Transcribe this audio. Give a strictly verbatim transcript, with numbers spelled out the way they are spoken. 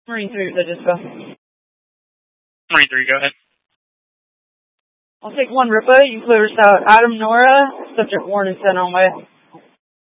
Marine three, the disco. Marine three, go ahead. I'll take one Ripa. You clear us out. Adam Nora, subject warning sent on way.